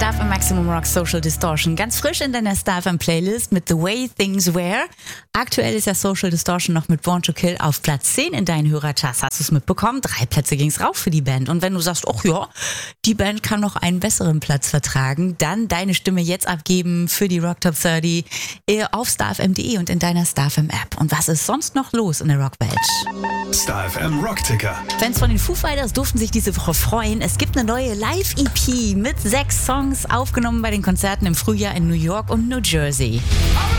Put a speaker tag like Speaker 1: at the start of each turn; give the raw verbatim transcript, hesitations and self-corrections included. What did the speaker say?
Speaker 1: StarFM Maximum Rock Social Distortion. Ganz frisch in deiner StarFM Playlist mit The Way Things Were. Aktuell ist ja Social Distortion noch mit Born to Kill auf Platz zehn in deinen Hörercharts. Hast du es mitbekommen? Drei Plätze ging's rauf für die Band. Und wenn du sagst, ach ja, die Band kann noch einen besseren Platz vertragen, dann deine Stimme jetzt abgeben für die Rock Top dreißig auf starfm punkt de und in deiner StarFM App. Und was ist sonst noch los in der Rockwelt?
Speaker 2: StarFM Rockticker.
Speaker 1: Fans von den Foo Fighters durften sich diese Woche freuen. Es gibt eine neue Live-E P mit sechs Songs, aufgenommen bei den Konzerten im Frühjahr in New York und New Jersey.